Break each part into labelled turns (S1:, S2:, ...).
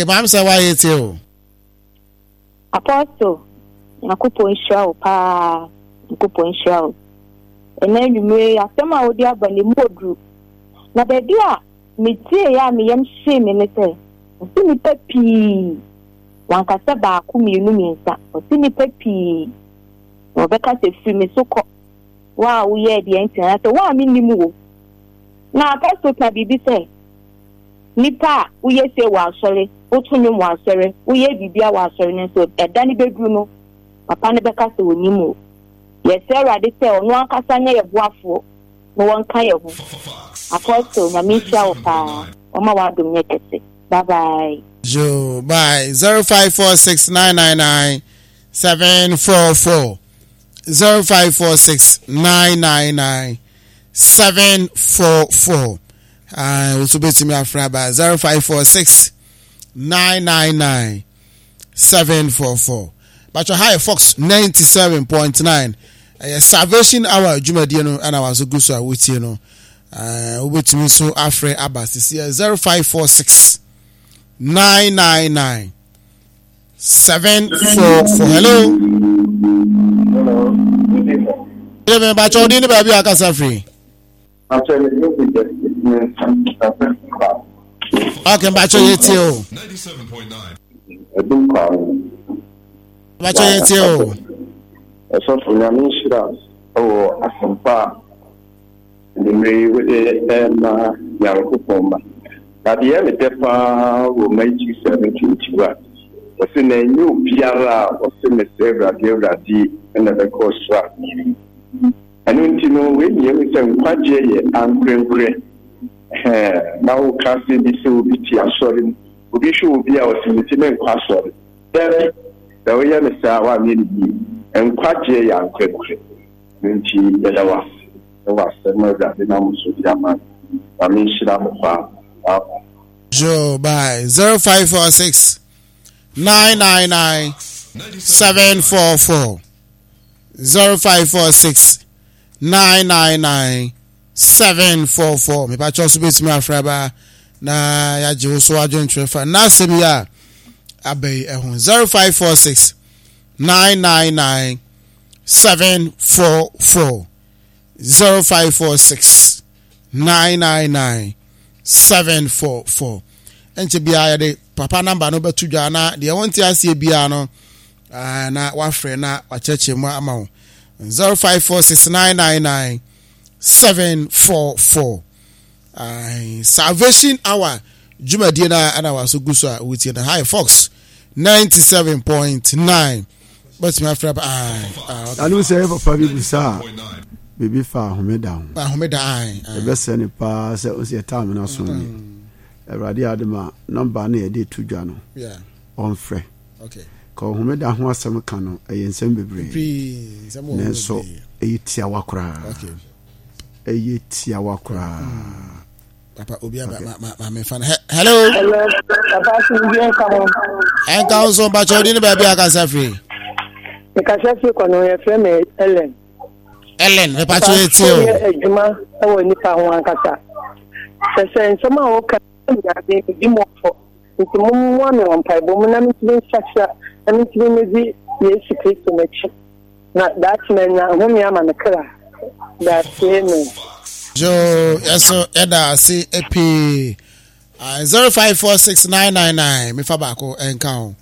S1: Ma'am say why it you?
S2: Apostle, Nakupon show pa Nakupon show. And then you may asema odia bani modru. Na baby a me tie ya me yam shame me say. Osi ni pepi. Wankasa ba ku mienu minsa. Osi ni pepi. Obeka se free me so ko. Wa wo ye de entina so wa me nimu wo. Na apostle na bibi say. Nipa uye se wa sore otunyu wa sore uye bibia wa sore nso eda ni bedru no papa ne beka se wonimu ye se rade se onu akasa nya ye boafo no won kan ye ho apostle na mi tia wo pa o ma wa dum nye kese bye bye
S1: jo bye 0546999744 0546999744 also bet me afra ba 0546999744 but your high Fox 97.9 Salvation Hour Jumadi no and I was good so with you know with me so afra Abbas this year 0546999744 hello hello but you didn't baby akasa free
S3: actually
S1: okay, bacho yeti o.
S3: 97.9.
S1: Bacho yeti o.
S3: So for nyame shira o asempa nimre we yankopomba. Na de me tepa wo maji 721. Wose na nyu biara wose me sevra de na be ko so ni. Anu ntino we nyem se nkwaje ye ankrenkre. Na wo kasi bi se obi ti asori obi hwe obi a osimiti me nkwa asori da we ya me sa wa me ni nkwaje ya ankrenkre nti yeda wa sema da na muso di ama wa me shira mo fa
S1: jo bye 0546 999 744 0546 999 744 me pa choso bet me afraba na ya je so adwen trefa na semia abey ehun 0546 999 744 0546 999 744 enche bia ya de papa number no betu dwa na de wonti asie bia no na wa frɛ na wa cheche mu ama wo 0546 999 744 Salvation Hour Jumadi na ana waso guso with the High Fox 97.9 but my friend
S4: I know say papa bi busa baby fa homeda e be se ne pa se o se time na so ni Erade adema number na e dey tudwa no on frɛ
S1: okay
S4: ko homeda ho asem ka no e nsem bebre ne so e tia wakora
S1: okay
S4: tia wakora
S1: papa obi ma me fan hello
S2: papa sinje kamo
S1: en ka so ba chodi ni ba bia ka safri
S2: e ka safri ko no ye frame Ellen
S1: me pa chodi ti o
S2: ejuma e wo ni pa ho ankasa se nsema o ka ya de di mo fo nti mo mo no on pa bo mo na mi tin chacha na mi tin me Yesu Kristo mechi na that man na ho mi ama me kra that's amen
S1: jo eso eda si ep 05469999 me fa ba ko enka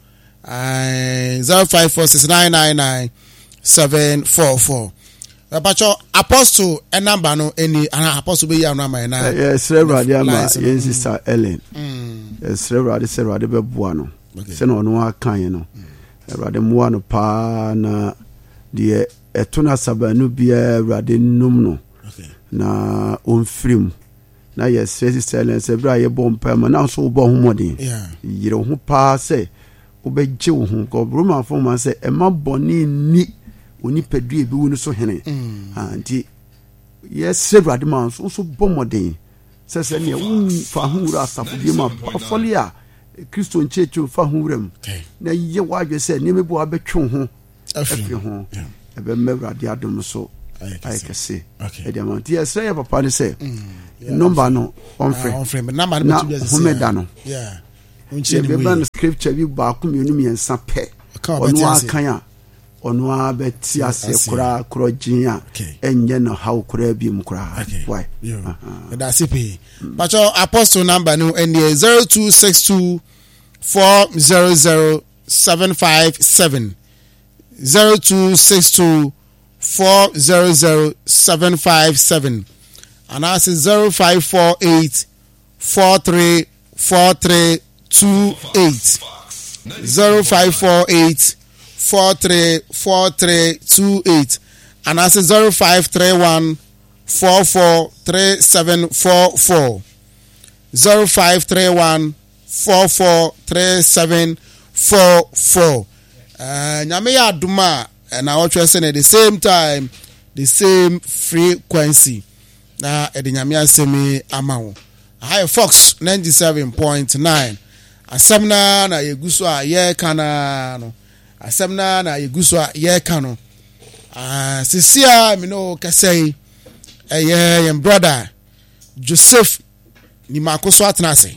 S1: 0546999744 Apacho Apostle and number no any Apostle be ya no am na
S4: yes Reverend ama yes Sister Ellen yes Reverend say Reverend be boa no se no no akan no Reverend mo no pa na de etuna sabanu bia Reverend num no na onfrim na yes Sister Ellen say bra ye bompa ma na so bo homodin yire ho pa say obegye wo ho ko Roman fo man say e ma boni ni oni pedue bi wonu so hene anti yes Reverend man so bomodin se ne un fa hura sapo bi ma bafole a Kristo nchechu fa huram na ye wadwe se ne mebu abetwe ho afi ho ebe Reverend adom so I can see. Okay. Yes, say papa ni say number no on frame.
S1: Number no
S4: homeda no.
S1: Yeah.
S4: yɛbɛba no scripture bi baako mmienu mmiɛnsa pɛ ɔno akan a ɔno a bɛte ase koraa korɔgyen a ɛnyɛ no haw koraa bi mu koraa why
S1: that's it but apostle number no and 0262 400 757 0262 400 757 and I say 0548 434328 0548 434328 and I say 0531 443744 0531 443744 nyame ya aduma na watch say at the same time the same frequency na edi nyame asemi amawo high fox 97.9 asemna na yeguso a ye kana no asemna na yeguso a ye kano sisia me no kasei eye brother Joseph ni makoso atenase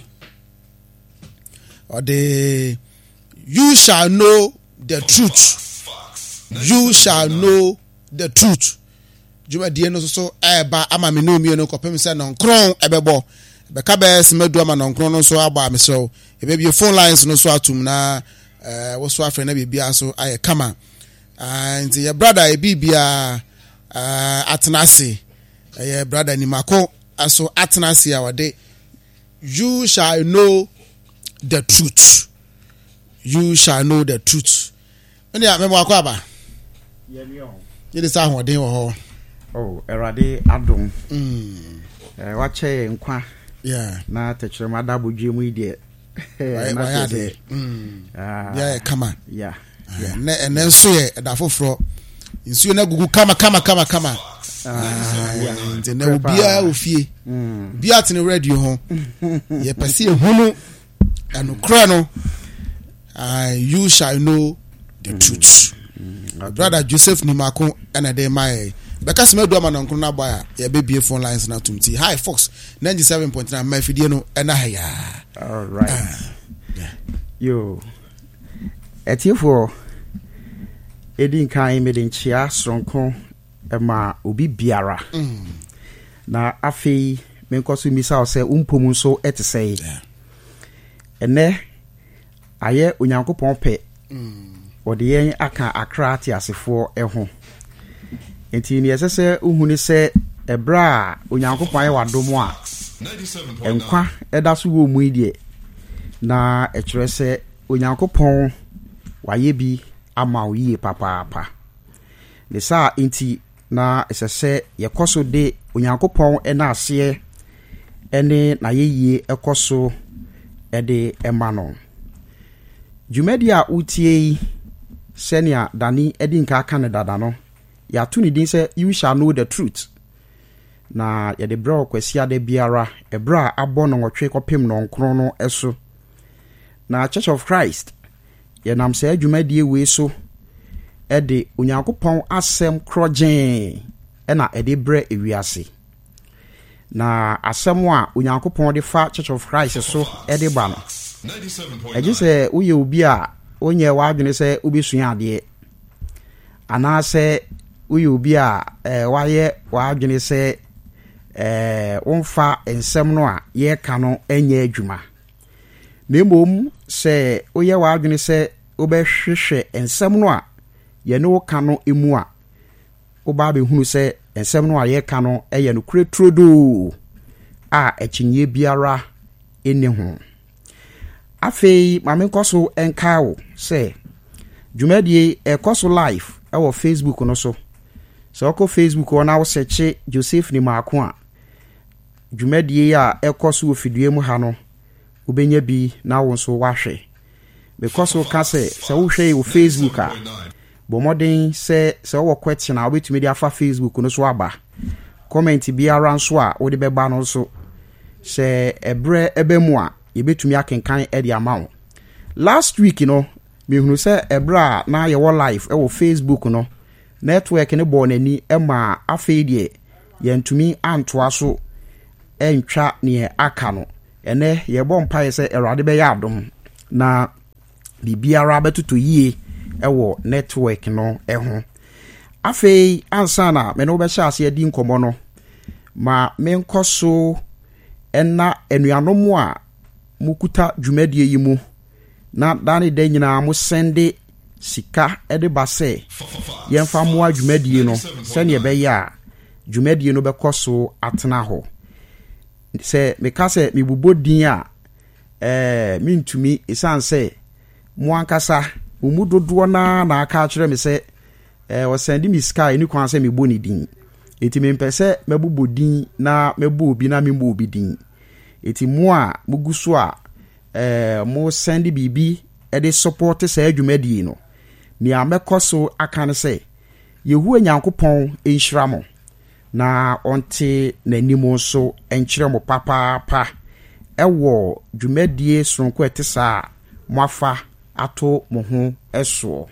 S1: or the you shall know the truth. You shall know the truth. Juma die no so eba ama me no mi no kopem se no nkron ebebo be ka be se madu ama no nkron no so aba me so e be phone lines no so atum na wo so afre na bibia so aye kama and your brother e bibia atenase your brother ni mako aso atenase awade you shall know the truth. You shall know the truth. Any amemo akwaba yede sa hoden wo ho
S5: erade adom wache nkwa na techrema adabodwe mu ide
S1: na de kama na enso ye da foforo nsuo na gugu kama na obia ofie bia tene radio ho ye pese ehunu anokra no you shall know the truth. Brother Joseph Nimako and a day my because me do man on kuna boya ya baby phone lines na tumti high fox 97.9 my video no and
S5: all right yo etiefo edin kan me den chia sonko ma obi biara na afei me nkoso misa o se umpom so etesei ene aye onyankopon pe ode yen aka akra ati asefo eho enti ni esese uhuni se ebra onyankopon aye wadom a enkwa eda so wo mu ide na ekire se onyankopon waye bi ama oyi papa le sa enti na esese yekoso de onyankopon ena ase ene na yeye ekoso ede emano Jumedia utie senia dani edinka Canada dano ya tuni din se you shall know the truth na ya de bra kwasia de biara ebra abono nwotwe kopem no nkron no eso na Church of Christ ya nam se Jumedie we so ede onyankopon asem krogen ena ede bre ewiase na asem a onyankopon de fa Church of Christ so ede ba no eji se uye obi a onye wa adwene se obesua ade ana se uye obi a waye wa adwene se onfa ensem no a ye ka no enye adwuma memom se uye wa adwene se obehwehwe ensem no a ye no ka no emu a oba be hunu se ensem no a ye ka no eye no kuretrodo a echinye biara ene ho afei mame nkoso enkawo se Jumedie ekoso live ewo Facebook no so oko Facebook ona wo search Joseph Nimako a Jumedie ya ekoso ofidue mu ha no ubenya bi na wo so wahwe because wo ka se wo hwe wo Facebook a bo modern se wo question a obetumi dia fa Facebook no so aba comment biara nso a wo de beba no so se ebre ebemu a yebetumi akenkan edi amawo last week me hunu se ebra na ye wo live e wo Facebook network ne bo nani e ma afei de ye ntumi antoa so entwa ne aka no ene ye bo mpa se erade be ya adom na bibiara bɛtoto yie ɛwɔ network no ɛho. Afei ansa na me no bɛhyɛ ase adi nkɔmmɔ no ma menkɔ so ɛna anuanom a mukuta dwumadie yi mu na dane da nyinaa mo sende sika ɛde ba sɛ yɛmfa mmoa dwumadie no sɛnea ɛbɛyɛ a dwumadie no bɛkɔ so atena hɔ. Sɛ meka sɛ mebobɔ din a mentumi ɛsiane sɛ mo ankasa mu dodoɔ na aka akyerɛ me sɛ wɔsɛnde me sika ɛni kwan sɛ mebɔ ne din. Eti mempɛ sɛ mɛbobɔ din na mɛbɔ obi na membɔ obi din. Eti mo a mugu so a mo send biribi ɛde support sɛ adwumadie no. Nea mɛkɔ so aka ne sɛ Yehowa Nyankopɔn ɛnhyira mo na ɔnte n'anim so ɛnkyerɛ mo papaapa ɛwɔ dwumadie soronko ɛte saa mo afa ato mo ho ɛsoɔ.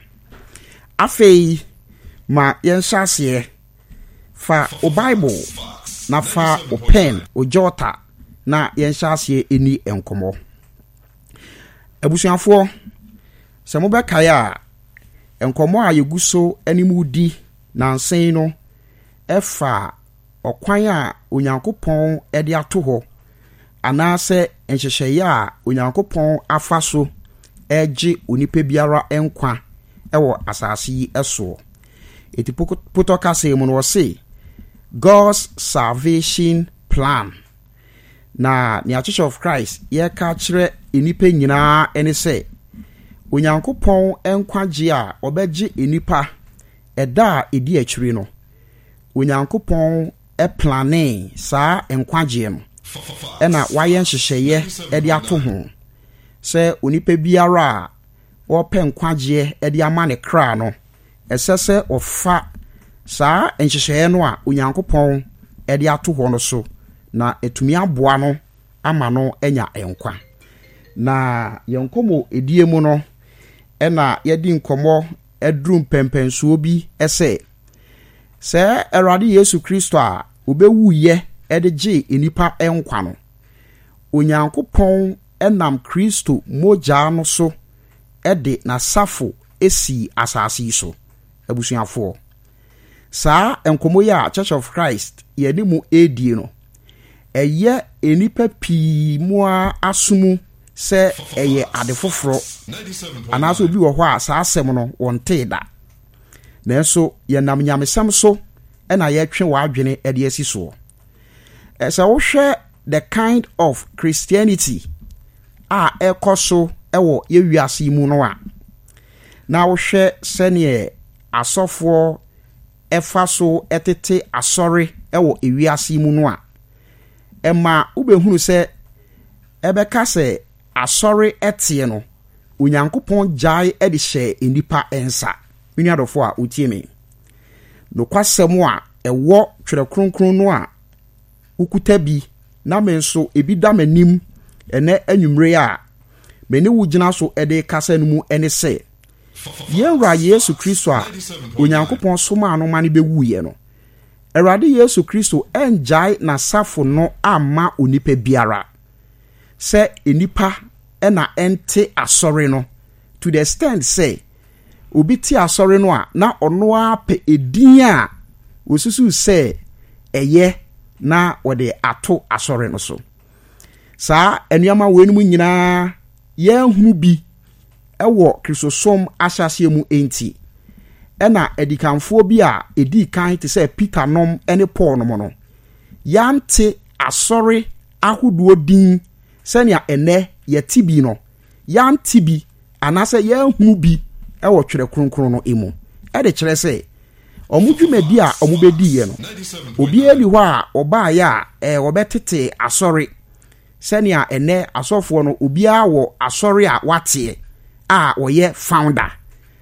S5: Afei ma yɛnhyɛ aseɛ fa o Bible na fa o pen o jota na yɛnhyɛ aseɛ ɛni nkɔmmɔ. Abusuafoɔ sɛ mobɛkae a nkɔmmɔ a yɛgu so animu di nansen no ɛfa ɔkwan a Onyankopɔn ɛde ato hɔ anaasɛ nhyehyɛeɛ a Onyankopɔn afa so ɛgye onipa biara nkwa ɛwɔ asase yi ɛsoɔ. Eti potɔ kase mu no wɔse God's salvation plan. Na the Church of Christ yɛka kyerɛ enipa nyinaa ɛne sɛ Onyankopɔn nkwagye a ɔbɛgye enipa ɛda a ɛdi akyiri no Onyankopɔn ɛplane saa nkwagye no ɛna wayɛ nhyehyɛeɛ ɛde ato ho sɛ onipa biara a wɔpɛ nkwagye ɛde ama ne kra no ɛsɛ sɛ ɔfa saa nhyehyɛeɛ no a Onyankopɔn ɛde ato hɔ no so na etumi aboa no ama no anya nkwa. Na yɛnkɔmɔ edie mu no ɛna yɛdi nkɔmɔ ɛduru mpɛmpɛnsuo bi ɛsɛ sɛ Awurade Yesu Kristo a obewu yɛ ɛde gye enipa nkwa no Onyankopɔn ɛnam Kristo mogya no so ɛde n'asafo esi asase yi so. Abusuafoɔ saa nkɔmɔ yi a Church of Christ yɛne mu edie no ɛyɛ enipa pii mu asomu sɛ ɛyɛ ade foforɔ anaasɛ obi wɔ hɔ a saa asɛm no wɔntee da. Nanso yɛnam nyamesɛm so ɛna yɛtwe w'adwene ɛde asi soɔ. Sɛ wohwɛ the kind of Christianity a ɛkɔ so ɛwɔ yɛwiase mu no a na wohwɛ sɛneɛ asɔfoɔ ɛfa so ɛtete asɔre ɛwɔ ewiase mu no a ɛma wobɛhunu sɛ ɛbɛka sɛ asɔre ɛteɛ no Onyankopɔn gyae ɛde hyɛ enipa nsa. Menuadɔfoɔ a wotie me nokwasɛm a ɛwɔ twerɛ kronkron no a wokuta bi na me nso ebi da m'anim ɛnɛ anwummere a me ne wo gyina so ɛde kasa no mu ɛne sɛ yɛwura Yesu Kristo a Onyankopɔn soma no ma ne bɛwuiɛ no Awurade Yesu Kristo ɛngyae n'asafo no ama onipa biara sɛ enipa ɛna ɛnte asɔre no to the extent sɛ obi ti asɔre no a na ɔno apɛ edin a osusu sɛ ɛyɛ na wɔde ato asɔre no so. Saa anuama wɔ mu nyinaa yɛnhunu bi ɛwɔ Kristosom ahyɛaseɛ mu enti ɛna adikanfoɔ bi a edi kan te sɛ Peter nom ɛne Paul nom no yante asɔre ahodoɔ din sɛnea ɛnɛ yɛte bi no yante bi anaasɛ yɛnhunu bi ɛwɔ twerɛ kronkron no emu ɛde kyerɛ sɛ ɔmo dwumadi a ɔmo bɛdiiɛ no obiara ni hɔ a ɔbaayɛ a wɔbɛtete asɔre sɛnea ɛnɛ asɔfoɔ no obiara wɔ asɔre a wateɛ a wɔyɛ founder.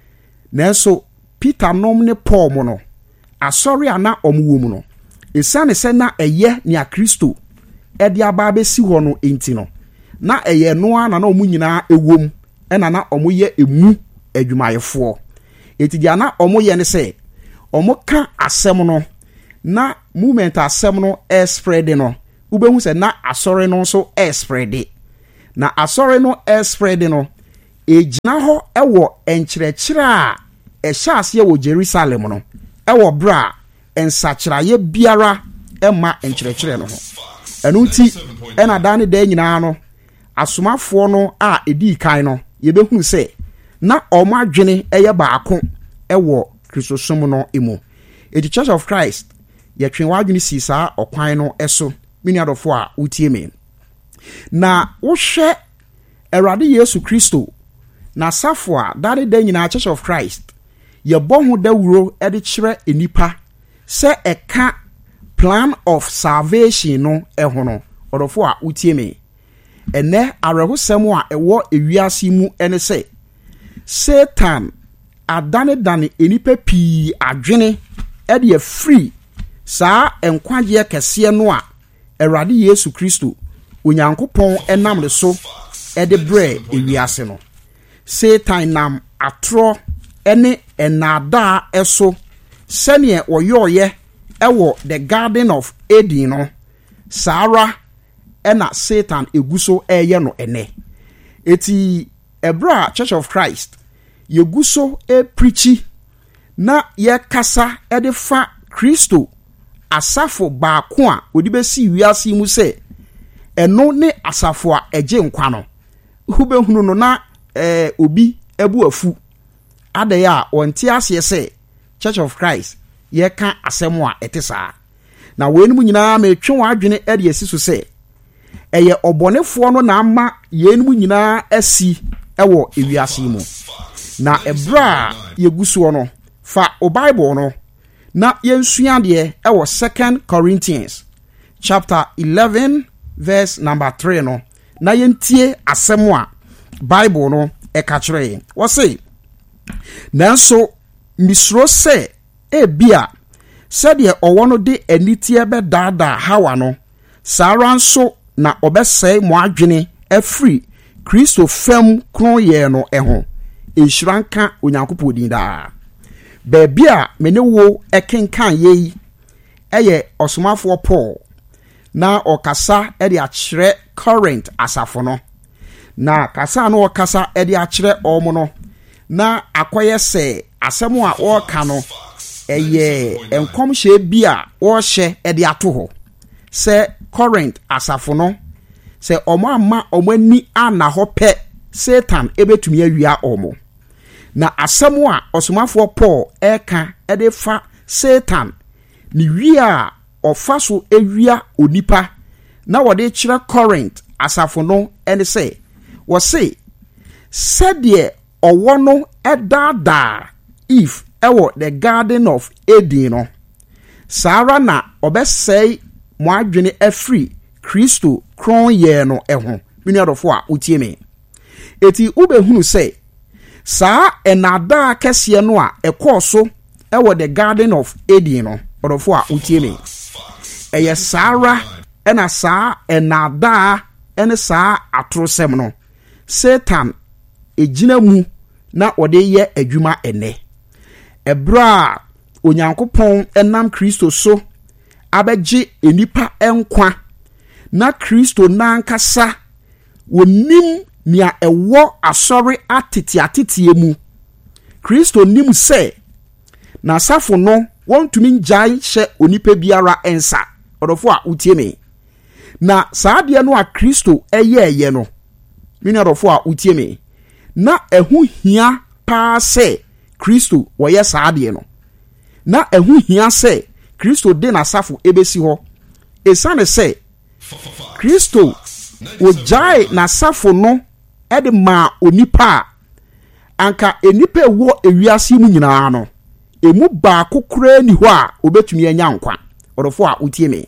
S5: Nanso Peter nom ne Paul mo no asɔre a na ɔmo wɔ mu no ɛsiane sɛ na ɛyɛ nea Kristo ɛde aba abɛsi hɔ no enti no na ɛyɛ noa na ɔmo nyinaa ɛwom ɛna na ɔmo yɛ emu adwumayɛfoɔ. Eti dia na ɔmo yɛ ne sɛ ɔmo ka asɛm no na movement asɛm no spread no wobɛhu sɛ na asɔre no nso spread na asɔre no spread no egyina ho ewo enkyerɛkyerɛ a ɛhyɛ aseɛ wɔ Jerusalem no ewo bra ensakyerɛyɛ biara ɛma enkyerɛkyerɛ no ho ɛno nti ɛna da ne da nyinaa no asomafoɔ no a edi kan no yɛbɛhunu sɛ na ɔmo adwene ɛyɛ baako ɛwɔ Kristosom no emu the Church of Christ yɛtwe wadwene si saa ɔkwan no ɛso miniadɔfo a wotie me na wohwɛ Awurade Yesu Kristo na safo a dade da nyinaa Church of Christ yɛbɔ ho dawuro ɛde kyerɛ enipa sɛ ɛka plan of salvation no ɛho no ɔdɔfo a wotie me ɛnɛ awerɛhosɛm a ɛwɔ ewiase mu ɛne sɛ Satan adane enipa pii adwene ɛde afiri saa enkwagye kɛseɛ no a Awurade Yesu Kristo Onyankopɔn ɛnam ne so ɛde brɛ ewiase no Satan nam atoro ɛne ɛnaadaa ɛso sɛnea wɔyɔɔyɛ ɛwɔ the Garden of Eden no Sara ɛna Satan eguso ɛyɛ no ɛnɛ eti ɛbra Church of Christ yeguso preachi na yɛkasa ɛde fa Kristo asafo baako a odi besi wiase mu sɛ ɛno ne asafo a ɛgye nkwa no hubehunu no na obi ebu afu adɛyɛ a ɔnte aseɛ sɛ Church of Christ yɛka asɛm a ɛte saa na wɔn mu nyinaa metwe wɔn adwene ɛde asi so sɛ ɛyɛ ɔbɔnefoɔ no na ama yɛn mu nyinaa asi ɛwɔ ewiase mu na ɛbra yeguso no fa o Bible no na yɛnsua deɛ ɛwɔ 2 Corinthians chapter 11 verse number 3 no na yɛntie asɛm a Bible no ɛka kyerɛ yɛn wɔse nanso misuro sɛ ebia sɛdeɛ ɔwɔ no de anitie bɛdaadaa Hawa no Sara nso na ɔbɛsɛe mo adwene afiri Kristo fam kronyɛ no ɛho enhyiranka Onyankopɔn din daa baabi a me ne wo ɛkenkan yɛyi ɛyɛ ɔsomafoɔ Paul na ɔkasa ɛde akyerɛ Corinth asafo no na kasa no ɔkasa ɛde akyerɛ ɔmo no na akɔyɛ sɛ asɛm a ɔka no ɛyɛ nkɔmhyɛ bi a ɔhyɛ ɛde ato hɔ sɛ Corinth asafo no sɛ ɔmo ama ɔmo ani ana hɔ pɛ Satan ebetumi awia ɔmo na asɛm a ɔsomafoɔ Paul ɛka ɛde fa Satan ni wia ɔfa so ewia onipa na wɔde kyerɛ Corinth asafo no ɛne sɛ wɔse sɛdeɛ ɔwɔ no ɛdaadaa Eve ɛwɔ the Garden of Eden no Sara na ɔbɛsɛe mo adwene afiri Kristo kronyɛ no ɛho miniadɔfo a wotie me eti wobɛhunu sɛ saa ɛnaadaa kɛseɛ no a ɛkɔɔ so ɛwɔ the Garden of Eden no ɔdɔfo a wotie me ɛyɛ Sara ɛna saa ɛnaadaa ɛne saa atorosɛm no Satan egyina mu na ɔde yɛ adwuma ɛnɛ ɛbra Onyankopɔn ɛnam Kristo so abɛgye enipa ɛnkwa na Kristo nankasa wonim nia ɛwɔ asɔre atete mu Kristo nim sɛ na asafo no wɔntumi ngyae hyɛ onipa biara ɛnsa ɔdɔfo a wotie me na saa deɛ no a Kristo ɛyɛɛyɛ no mini ɔdɔfo a wotie me na ɛho hia paa sɛ Kristo wɔyɛ saa deɛ no na ɛho hia sɛ Kristo de n'asafo ebesi hɔ esane sɛ Kristo ogyae n'asafo no ɛde ma onipa a anka enipa ɛwɔ ewiase mu nyinaa no emu baako kura ni hɔ a obetumi anya nkwa ɔdɔfo a wotie me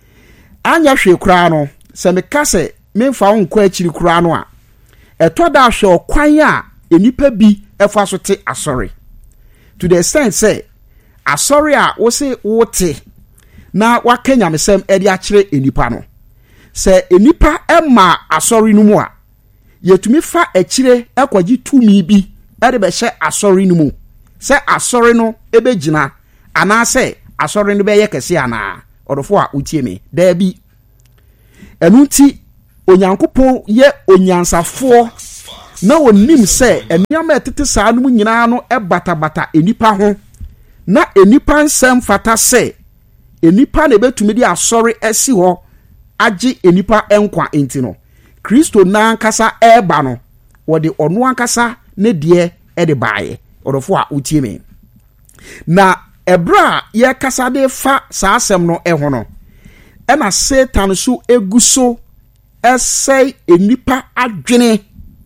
S5: anya hwe kura no sɛ meka sɛ memfa wo nkɔ akyiri kura no a ɛtɔ da hwɛ ɔkwan a enipa bi ɛfa so te asɔre to the extent sɛ asɔre a wo se wote na waka nyamesɛm ɛde akyerɛ enipa no sɛ enipa ɛma asɔre no mu a yɛtumi fa akyire ɛkɔgye tumi bi ɛde bɛhyɛ asɔre no mu sɛ asɔre no ebegyina anaasɛ asɔre no bɛyɛ kɛse anaa ɔdɔfo a wotie me daabi ɛno nti Onyankopɔn yɛ onyansafoɔ na onim sɛ enniama etete saa no nyinaa no ebatabata enipa ho na enipa nsɛm fata sɛ enipa na betumi di asɔre esi hɔ agye enipa enkwa enti no Kristo na ankasa eba no wɔde ɔno ankasa ne deɛ ɛde baaye ɔdɔfo a utie me na ebra ye kasa de fa saa asɛm no ɛho no ɛna Satan so eguso ɛsɛe enipa adwene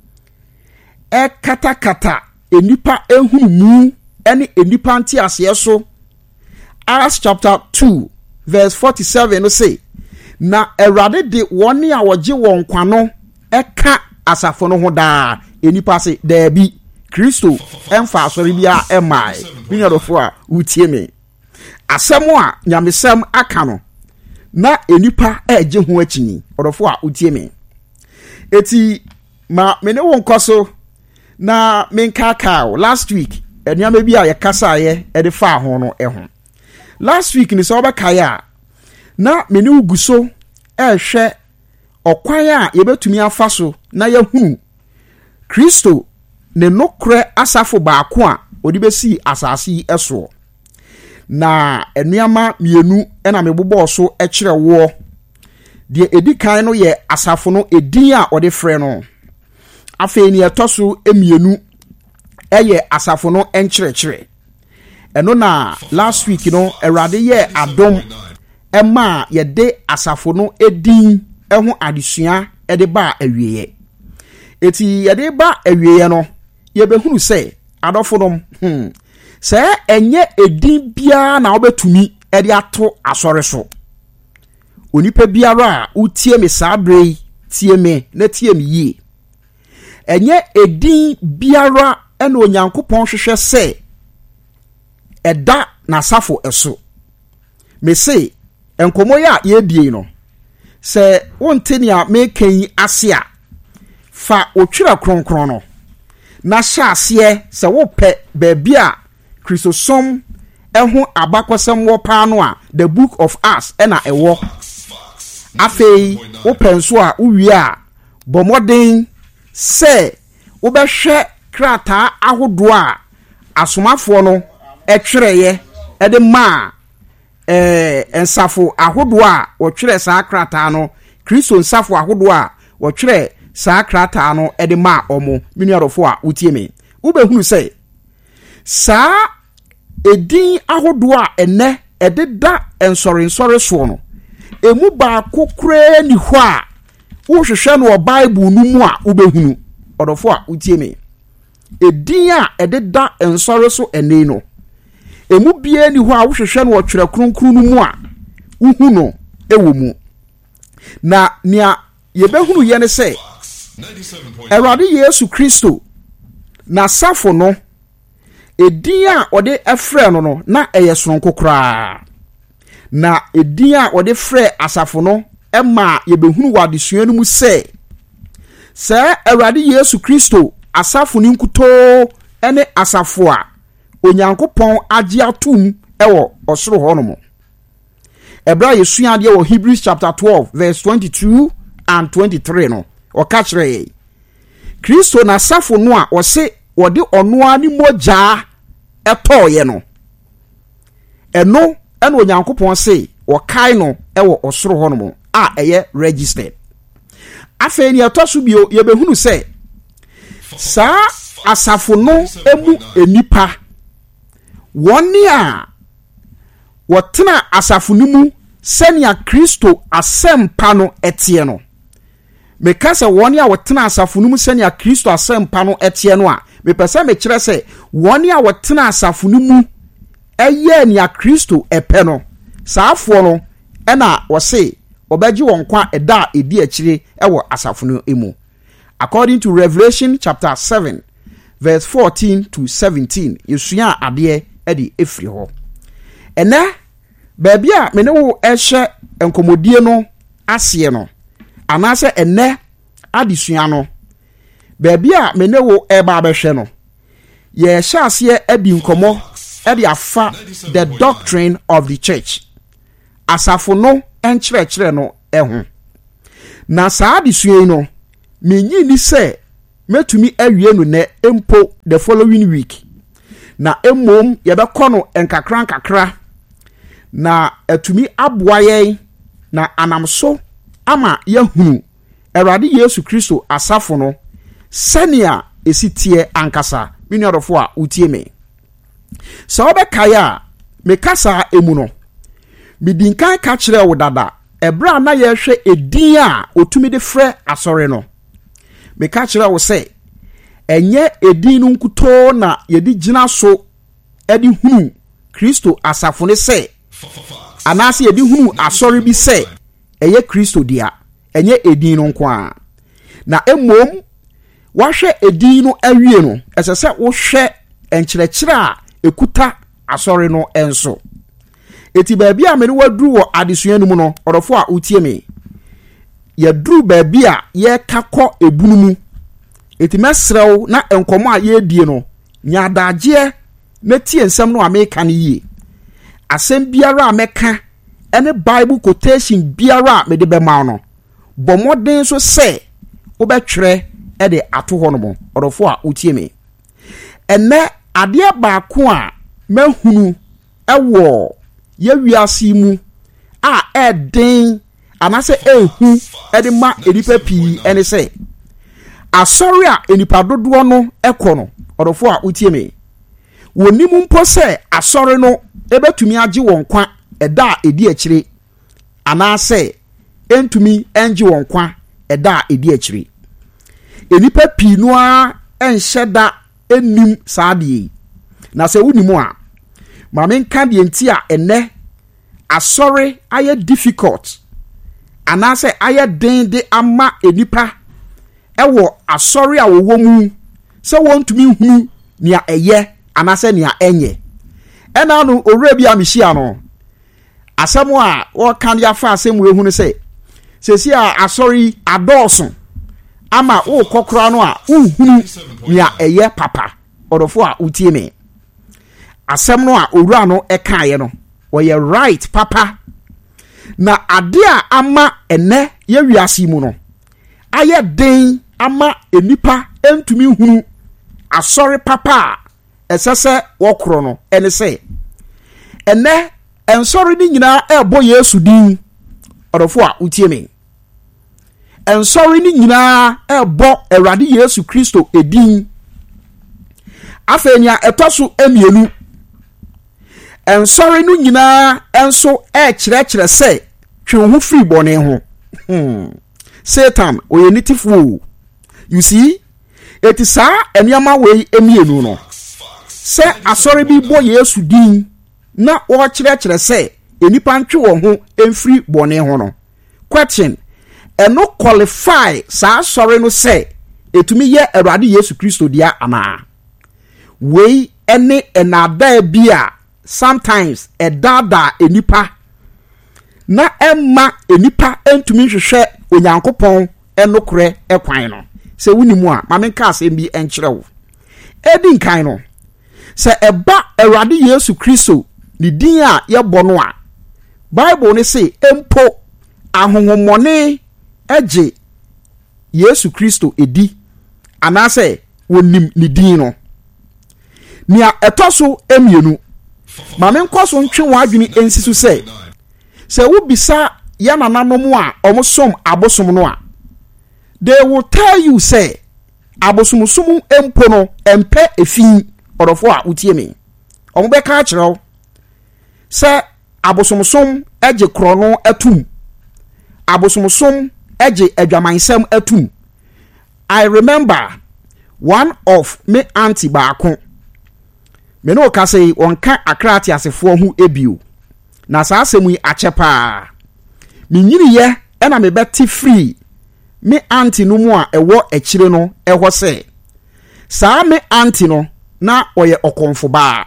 S5: ɛkatakata enipa ehunu ɛne enipa nti aseɛ so. Acts chapter 2 verse 47 no say na Awurade de wɔne a wɔgye wɔn kwa no ɛka asafo no ho daa enipa se daabi Kristo ɛmfa asɔre bia ɛmae binyadofo a utie me asɛm a nyamesɛm aka no na enipa ɛgye ho akyi ɔdɔfo a utie me eti ma me ne won kɔso na menkaka last week enyama bi a yɛkasa ye ɛde fa ho no ɛho last week ni sɛ ɔbɛkae na me ne uguso ɛhwɛ ɔkwan a yɛbɛtumi afa so na yɛhunu Kristo ne nokre asafo baako a odi besi asase yi ɛso na enuama mienu ɛna mebobɔ so ɛkyerɛ wo de edikan no yɛ asafo no edin a ɔde frɛ no afei ni ɛtɔso emienu ɛyɛ asafo no ɛnkyerɛkyerɛ ɛno na last week no Awurade yɛ adom ɛma yɛde asafo no edin ɛho adesua ɛde ba awieye eti yɛde ba awieye no yɛbɛhunu sɛ adɔfo nom sɛ enye edin bia na obetumi ɛde ato asɔre so onipa biara a utie me sabre tie me na tie me yie enye edin biara ɛna Onyankopɔn hwehwɛ sɛ ɛda na safo ɛso me se enkomo ya yedie no sɛ wonte a mekan ase a fa otwira kronkron no na hyɛ aseɛ sɛ wopɛ baabi a Kristosom ɛho abakɔsɛm wɔ paa no a the book of Acts ɛna ɛwɔ afei wopɛ nso a uwie a bɔmɔden sɛ wobɛhwɛ krataa ahodoɔ a asomafoɔ no ɛtwerɛyɛ ɛde ma ensafo ahodoɔ a wɔtwerɛ saa krataa no Kristo nsafo ahodoɔ a wɔtwerɛ saa krataa no ɛde ma ɔmo minuadofo a utie me wobɛhunu sɛ saa edin ahodoɔ a ɛnɛ ɛde da ensɔre so no emu baako kure ni hɔ a wohwehwɛ no wɔ Bible no mu a wobɛhunu ɔdɔfo a utie me edin a ɛde da ensɔre so ɛnɛ no emu bie ni hɔ a wohwehwɛ no wɔ twerɛ kronkron no mu a uhu no ɛwɔ mu na nia yɛbɛhunu yɛ ne sɛ Awurade Yesu Kristo na safo no edin a ɔde ɛfrɛ no no na ɛyɛ sonko koraa na edin a ɔde frɛ asafo no ɛma yɛbɛhunu wɔ adesua no mu sɛ Awurade Yesu Kristo asafo ni nkutoo ɛne asafo a Onyankopɔn agye atum ɛwɔ ɔsoro hɔ no mo Ebra yesua adeɛ wɔ Hebrews chapter 12 verse 22 and 23 no ɔka kyerɛ Kristo na asafo no a ɔse wɔde ɔnoa ne mogya ɛtɔɔyɛ no ɛno ɛna Onyankopɔn se wɔkae no ɛwɔ ɔsoro hɔ no mo a ɛyɛ registered afei ni ɛtɔ so bio yɛbɛhunu sɛ saa asafo no emu enipa wɔne a wɔtena asafo no mu sɛnea Kristo asɛmpa no ɛteɛ no meka sɛ wɔne a wɔtena asafo no mu sɛnea Kristo asɛmpa no ɛteɛ no a mepɛ sɛ mekyerɛ sɛ wɔne a wɔtena asafo no mu ɛyɛ nea Kristo ɛpɛ no saafoɔ no ɛna wɔse ɔbɛgye wɔn kwa ɛda a ɛdi akyire ɛwɔ asafo no emu according to Revelation chapter 7 verse 14 to 17 yesua adeɛ ɛde efiri hɔ ɛnɛ baabi a me ne wo ɛhyɛ nkomodie no aseɛ no anaasɛ ɛnɛ adesua no baabi a me ne wo ɛba abɛhwɛ no yɛhyɛ aseɛ adi nkɔmɔ ɛde afa the doctrine of the church asafo no ɛnkyerɛkyerɛ no ɛho na saa adesua yi no menyi ni sɛ metumi awie no ne empo the following week na emmom yɛbɛkɔ no nkakra na atumi aboa yɛn na anamso ama yɛhunu Awurade Yesu Kristo asafo no sɛnea esitie ankasa minuadofo a utie me sɛ wobɛkae a mekasa emu no midinkan ka kyerɛ wo dada ebra na yɛhwɛ edin a otumi de frɛ asɔre no meka kyerɛ wo sɛ enye edin no nkuto na yɛdi gyina so edi hunu Kristo asafo ne sɛ anase yɛdi hunu asɔre bi sɛ ɛyɛ Kristo dia enye edin no nko a na emom wahwɛ edin no awie no ɛsɛ sɛ wohwɛ enkyerɛkyerɛ a ekuta asɔre no enso eti baabi a mene waduru wɔ adesua no mu no ɔdɔfo a utie me yɛduru baabi a yɛka kɔ ebunu mu eti mɛsrɛw na nkɔmɔ a yɛdie no nyadagye na tie nsɛm no a meka no yie asɛm biara a mɛka ɛne Bible quotation biara a mede bɛma no bɔ mmɔden so sɛ wobɛtwerɛ ɛde ato hɔ no mo ɔdɔfo a utie me ɛnɛ adeɛ baako a mahunu ɛwɔ yɛwiase mu a ɛden anasɛ ehu ɛde ma enipa pii ɛne sɛ asɔre a enipa dodoɔ no ɛkɔ no ɔdɔfo a utie me wɔnim mpo sɛ asɔre no ebetumi agye wɔn kwa ɛda a edi akyire anasɛ entumi ɛngye wɔn kwa ɛda a edi akyire enipa pii no a ɛnhyɛ da enim saa deɛ na sɛ wonim a ma menka deɛ nti a ɛnɛ asɔre ayɛ difficult anasɛ ayɛ den de ama enipa ɛwɔ asɔre a wɔwɔ mu sɛ wɔntumi hunu nea ɛyɛ anasɛ nea ɛnyɛ ɛna no owura bi a mehyia no asɛm a wɔka de afa asɛm wɔ ehunu sɛ sɛsi a asɔre adɔɔso ama wo kokora no a uhunu nea ɛyɛ papa ɔdɔfo a utie me asɛm no a owura no ɛkaeɛ no wɔyɛ right papa na ade a ama ɛnɛ yɛwiase mu no ayɛ den ama enipa entumi hunu asɔre papa a ɛsɛ sɛ wɔkoro no ɛne sɛ ɛnɛ ensɔre ni nyinaa ɛbɔ Yesu din ɔdɔfo a utie me ensɔre ni nyinaa ɛbɔ Awurade Yesu Kristo edin afenya ɛtɔso emienu ensɔre no nyinaa enso ɛkyerɛkyerɛ sɛ twen ho firi bɔne ho Satan oyenitifo you see eti saa enuama wei emienu no sɛ asɔre bi bɔ Yesu din na wɔkyerɛkyerɛ sɛ enipa ntwe wɔn ho emfiri bɔne ho no question eno qualify saa asɔre no sɛ etumi yɛ Awurade Yesu Kristo dia ana wei ene enada bi a sometimes edada enipa na emma enipa entumi hwehwɛ Onyankopɔn enokore ekwan no sɛ wunimu a ma menka asɛm bi enkyerɛw edi nkan no sɛ eba Awurade Yesu Kristo ni din a yɛbɔ no a Bible ne say empo ahonhommɔne agye Yesu Kristo edi anase wonim ni din no nia etoso emienu ma menkɔso ntwe wadwene ensisu sɛ wo bisa ya nananom a omosom abosom no a they will tell you say abosomsum empo no empe efin odofo a utie me omobeka kyerɛw sɛ abosomsom agye krono atum abosomsom agye adwamansam atum. I remember one of me auntie baako me no ka say wonka akrati asefo hu ebio na saa asɛm yi akyɛpa me nyiniye ɛna me bɛte free me auntie no mu a ɛwɔ akyire no ɛhɔ sɛ saa me auntie no na ɔyɛ ɔkonfo ba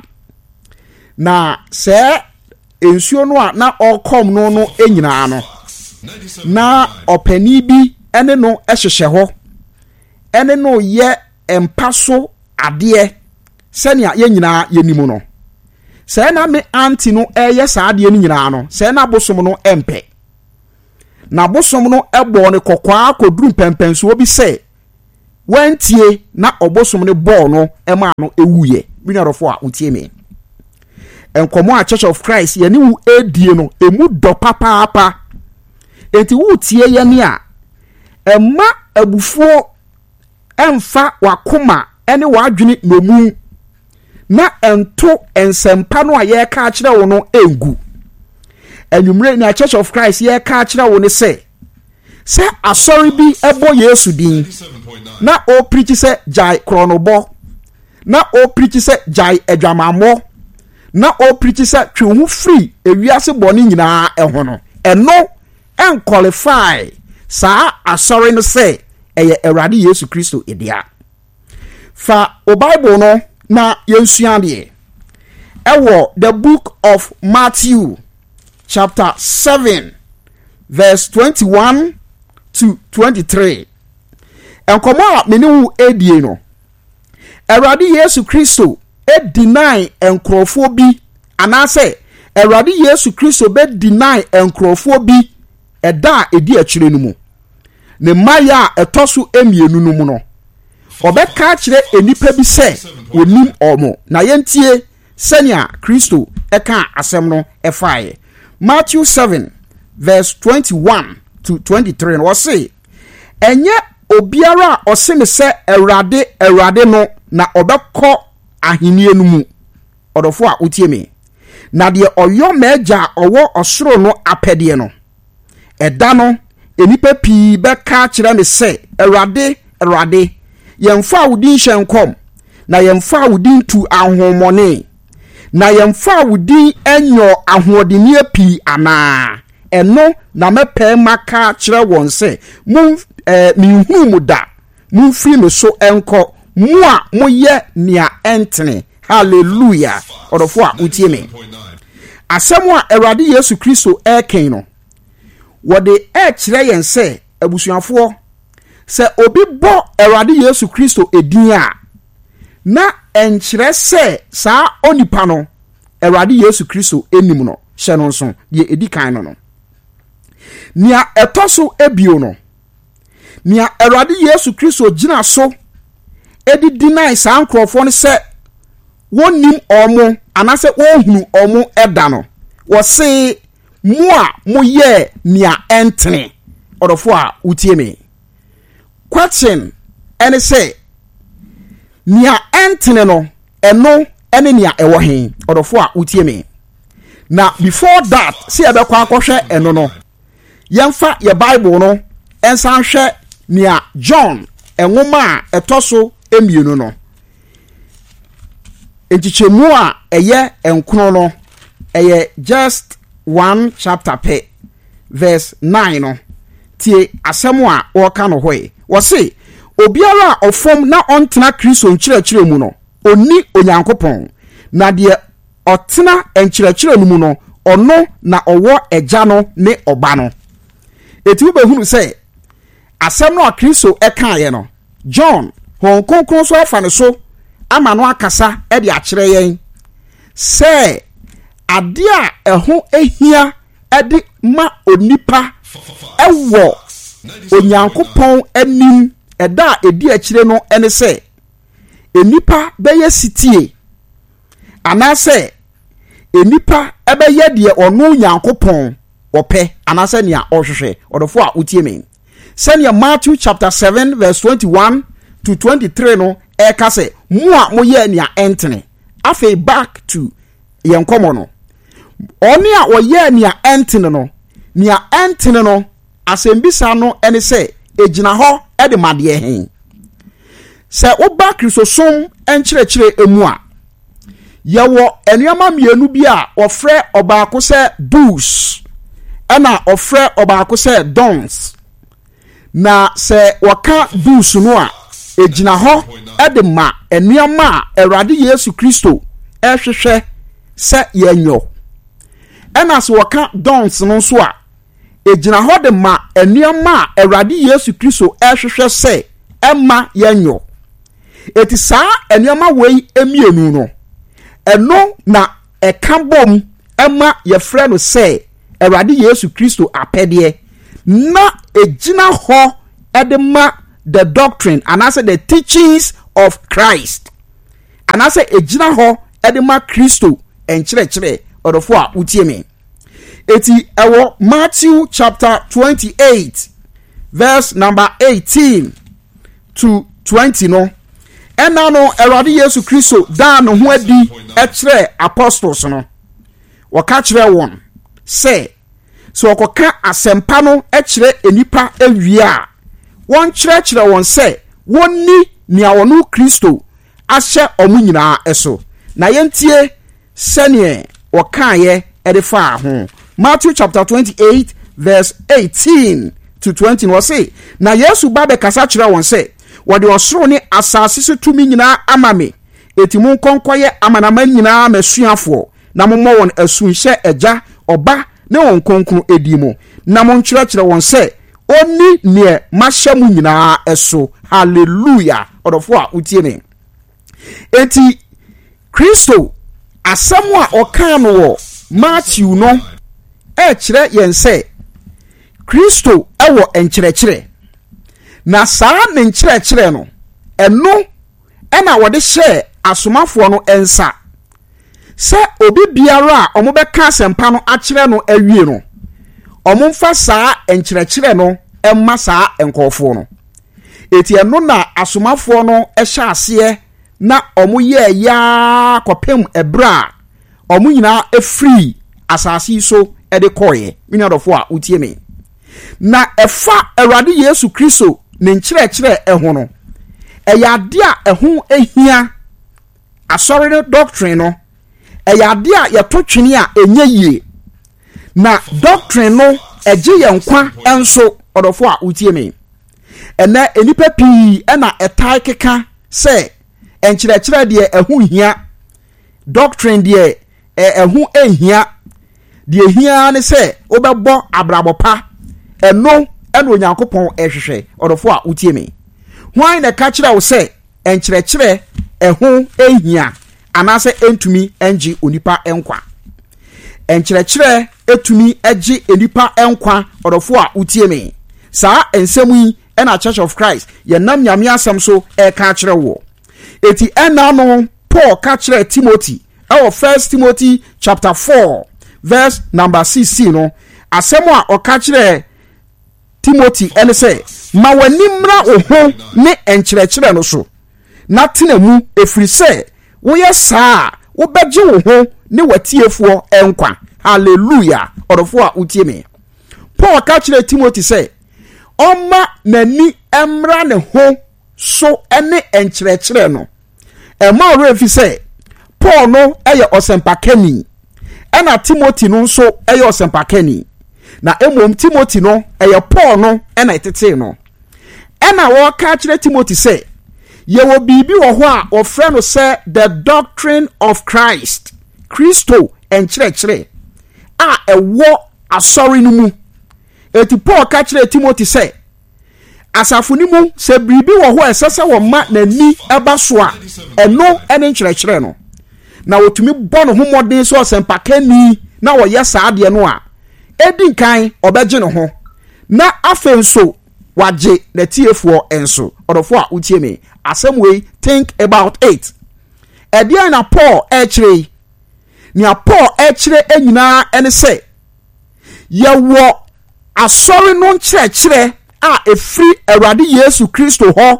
S5: na sɛ ensuo no a na ɔkom no enyina no na ɔpani bi ɛne no ɛhyehyɛ hɔ ɛne no yɛ empaso adeɛ sɛnea yɛnyina yɛnimu no sɛ na me auntie no ɛyɛ saa adeɛ no nyina no sɛ na bosom no ɛmpɛ na bosom no ɛbɔ ne kokwa koduru pɛmpɛnso bi sɛ wantie na obosom ne ball no ema no ewuye binarofo a utie me enkomo a Church of Christ ye ni wu edie no emu do papa enti wu tie ye ne a emma abufuo emfa wakoma ene wadwene nomu na ento ensempa no a ye ka akire wo no engu enwumre na Church of Christ ye ka akire wo ne se asori bi ebo Yesu din na o preach se jai kronobo na o preach se jai edwamamo na o preach se twu free ewiase boni nyina eho no eno en qualify sa asori no se eye Awurade Yesu Kristo edia fa o Bible no na yensua de ewo the book of Matthew chapter 7 verse 21 to 23 enkomo a meniwu edie no Awurade Yesu Kristo deny enkrofo bi anase Awurade Yesu Kristo be deny enkrofo bi eda edi akire no mu ne maya etoso emienu no mu no obeka kire enipa bi se onim omo na yentie senia Kristo eka asem no efae Matthew 7 verse 21 to 23 no say enye obiara oseme se Awurade no na obekọ ahenie no mu odofo a utie me na de oyo meja owo osoro no apede no eda no enipa pii beka kire me se Awurade yemfa wudin hyenkom na yemfa wudin tu ahomone na yemfa wudin enyo ahodenie pii ana eno na mepe maka kire won se minhu mu da mu firi me so enko mu a moye nia entene hallelujah odofo a utie me asem a Awurade Yesu Kristo eken no wode kire yen se abusuafo se obi bo Awurade Yesu Kristo edin a na enkire se saa onipa no Awurade Yesu Kristo enim no hye no nso de edikan no nia etoso ebio no nia Awurade Yesu Kristo gina so edi deny saa nkrofo no se wonim omo anase wohunu omo eda no wo se mu a moye nia entene odofo a utie me question ene se nia entene no eno ene nia ewo hen odofo a utie me na before that se ebekwa akohwe eno no yemfa ye Bible no ensan hwe nia John enwoma a etoso emienu no entichemu a eye enkro no eye just one chapter pe verse 9 no tie asemu a woka no hoye wo se obiara ofom na ontena Kristo nkyerɛkyerɛ mu no oni onyankopɔn na de otena nkyerɛkyerɛ mu no ono na owo egya no ne oba no eti wobehunu se asem no a Kristo ekaye no John hon konkon so afa ne so ama no akasa e de akyerɛ yen se ade a ɛho ehia ede ma onipa ewo onyankopɔn anim eda edi akyire no ene se enipa beye sitie anase enipa ebeye de ono onyankopɔn ope anase nia ohwehwe odofo a utie me senia Matthew chapter 7 verse 21 to 23 no eka se mu a moye nia entene afi back to yenkomo no oni a oye nia entene no asembisa no ene se ejina ho e de made hen se oba Kristosom enkyerɛkyerɛ emu a yewo enuama mienu bi a ofrɛ obaako se bulls ana ofrɛ obaako se dons na se waka bulls no a ejina ho e de ma enuama a Awurade Yesu Kristo ehwehwɛ se yenyo ana se waka dons no so a ejina ho de ma enuama a Awurade Yesu Kristo ehwehwɛ se emma yenyo eti saa enuama wei emienu no eno na ekambom emma yefrɛ no se Awurade Yesu Kristo apɛdeɛ na ejina ho ede ma the doctrine and I say the teachings of Christ and I say ejina ho edema Kristo enkyerɛkyerɛ ɔdɔfo a utie me eti ɛwɔ Matthew chapter 28 verse number 18 to 20 no ɛna no Awurade Yesu Kristo da no ho adi ɛkyerɛ apostles no wɔka kyerɛ wɔn sɛ so wɔkɔka asɛmpa no ɛkyerɛ enipa awie a wɔn kyerɛkyerɛ wɔn sɛ wɔnni nea wɔn Kristo ahyɛ ɔmo nyinaa ɛso na yɛntie sɛneɛ wɔkaeɛ ɛde faa ho Matthew chapter 28 verse 18 to 20 wɔ se na Yesu ba bɛkasa kyerɛ wɔn sɛ wɔde ɔsoro ne asase so tumi nyinaa ama me eti mo nkɔnkɔyɛ amanaman nyinaa masuafoɔ na mommɔ wɔn asunhyɛ agya ɔba ne wɔn kronkron edi mu na mo nkyerɛkyerɛ wɔn sɛ oni neɛ mahyɛ mu nyinaa ɛso hallelujah ɔdɔfo a utie me eti Kristo asɛm a ɔka no wɔ Matthew no ɛkyerɛ yɛn sɛ Kristo ɛwɔ nkyerɛkyerɛ na saa ne nkyerɛkyerɛ no ɛno ɛna wɔde hyɛ asomafoɔ no ɛnsa sɛ obi biara a ɔmo bɛka asɛmpa no akyerɛ no awie no ɔmo mfa saa nkyerɛkyerɛ no ɛma saa nkɔɔfoɔ no eti ɛno na asomafoɔ no ɛhyɛ aseɛ na ɔmo yɛ yaa kɔpem ɛbrɛ a ɔmo nyinaa efiri asase so ɛde kɔɔyɛ minadɔfo a utie me na ɛfa Awurade Yesu Kristo ne nkyerɛkyerɛ ɛho no ɛyɛ ade a ɛho ehia asɔre no doctrine no ɛyɛ ade a yɛto twene a ɛnyɛ yie na doctrine no ɛgye yɛn kwa ɛnso ɔdɔfo a utie me ɛnɛ enipa pii ɛna ɛtae keka sɛ nkyerɛkyerɛ deɛ ɛho hia doctrine deɛ ɛho ehia deɛ hia ne sɛ wobɛbɔ abrabɔ pa ɛno ɛna Onyankopɔn ɛhwehwɛ ɔdɔfo a utie me hwan na ka kyerɛ wo sɛ nkyerɛkyerɛ ɛho ehia anaasɛ entumi ɛngye onipa ɛnkwa nkyerɛkyerɛ etumi ɛgye enipa ɛnkwa ɔdɔfo a utie me saa nsɛm yi ɛna Church of Christ yɛnam nyame asɛm so ɛka kyerɛ wo eti ɛna no Paul ka kyerɛ Timothy ɛwɔ 1 Timothy chapter 4 verse number 16 no asɛm a ɔka kyerɛ Timothy ɛne sɛ ma w'ani mmra wo ho ne nkyerɛkyerɛ no so na tena mu efiri sɛ woyɛ saa wobɛgye wo ho ne watiefoɔ ɛnkwa hallelujah ɔdɔfo a utie me Paul ka kyerɛ Timothy sɛ ɔma n'ani mmra ne ho so ɛne nkyerɛkyerɛ no ɛma ɔrɛ fi sɛ Paul no ɛyɛ ɔsɛmpakani ɛna Timothy no nso ɛyɛ ɔsɛmpakani na emom Timothy no ɛyɛ Paul no ɛna ɛtete no ɛna wɔka kyerɛ Timothy sɛ yɛwɔ biribi wɔ hɔ a wɔfrɛ no sɛ the doctrine of Christ Kristo nkyerɛkyerɛ a ɛwɔ asɔre no mu eti Paul ka kyerɛ Timothy sɛ asafo ni mu sɛ biribi wɔ hɔ a ɛsɛ sɛ wɔma n'ani ɛba so a ɛno ɛne nkyerɛkyerɛ no na wɔtumi bɔ no ho mmɔden so ɔsɛmpakani na wɔyɛ saa adeɛ no a edi nkan ɔbɛgye ne ho na afei nso wagye n'atiefoɔ nso ɔdɔfo a utie me asɛm wei think about it ɛdeɛ na Paul ɛkyerɛ nea Paul ɛkyerɛ nyinaa ɛne sɛ yɛwɔ asɔre no nkyerɛkyerɛ a efiri Awurade Yesu Kristo hɔ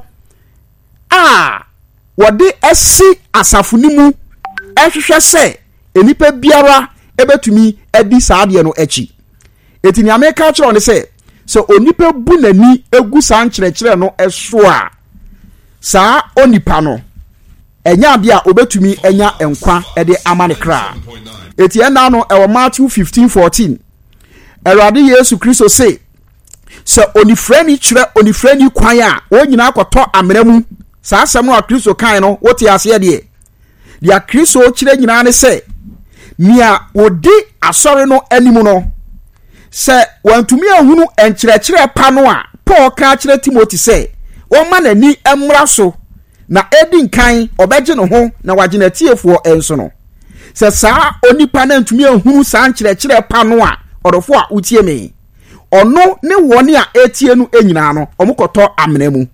S5: a wɔde asi asafo ni mu ɛhwehwɛ sɛ enipa biara ebetumi adi saa adeɛ no akyi eti nea meka kyerɛ ne sɛ onipa bu n'ani egu saa nkyerɛkyerɛ no ɛso a saa onipa no ɛnya adeɛ a obetumi ɛnya nkwa ɛde ama ne kra eti ɛna no ɛwɔ Matthew 15:14 Awurade Yesu Kristo sɛ onifrani kyerɛ onifrani kwan a wɔn nyinaa kɔtɔ amena mu saa asɛm no a Kristo kan no wote aseɛ deɛ Kristo kyerɛ nyinaa ne sɛ nea wodi asɔre no anim no sɛ wantumi ahunu nkyerɛkyerɛ pa no a Paul ka kyerɛ Timothy sɛ wɔma n'ani mmra so na edi nkan ɔbɛgye ne ho na wagye n'atiefoɔ nso no sɛ saa onipa na ntumi ahunu saa nkyerɛkyerɛ pa no a ɔdɔfo a utie me ɔno ne wɔne a etie no nyinaa no ɔmo kɔtɔ amena mu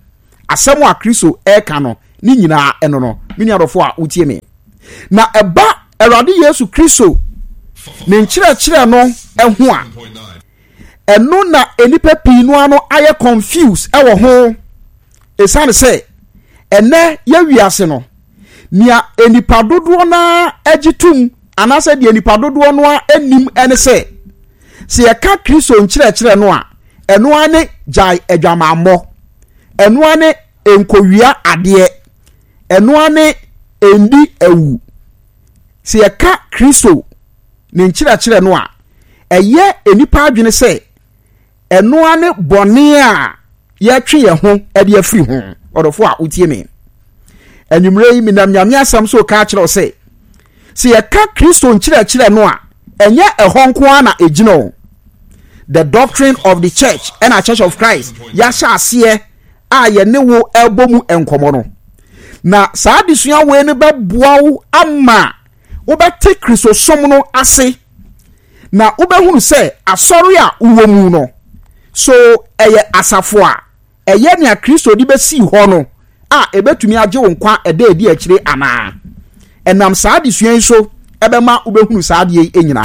S5: asɛm a Kristo ɛka no ni nyinaa ɛno no mini adɔfo a wotie me na ɛba Awurade Yesu Kristo ne nkyerɛkyerɛ no ɛho a ɛno na enipa pii no ano ayɛ confused ɛwɔ ho ɛsiane sɛ ɛnɛ yɛwiase no nea enipa dodoɔ na agye tum anaasɛ deɛ enipa dodoɔ no a anim ɛne sɛ yɛka Kristo nkyerɛkyerɛ no a ɛno ane gyae adwamammɔ ɛno ane nkowia adeɛ ɛno ane endi awu yɛka Kristo ne nkyerɛkyerɛ no a ɛyɛ enipa adwene sɛ ɛno ane bɔne a yɛtwe yɛn ho ɛde afiri ho ɔdɔfo a wotie me anwummerɛ yi minam nyame asɛm so ka kyerɛw sɛ yɛka Kristo nkyerɛkyerɛ no a ɛnyɛ ɛhɔ nko a na ɛgyina o the doctrine of the church and a Church of Christ yɛahyɛ aseɛ a yɛne wo ɛbɔ mu nkɔmmɔ no na saa adesua wei no bɛboa wo ama wobɛte Kristo som no ase na wobɛhunu sɛ asɔre a wowɔ mu no so ɛyɛ asafo a ɛyɛ nea Kristo de bɛsi hɔ no a ɛbɛtumi agye wo nkwa ɛda edi akyire anaa ɛnam saa adesua yi so ɛbɛma wobɛhunu saa adeɛ yi nyinaa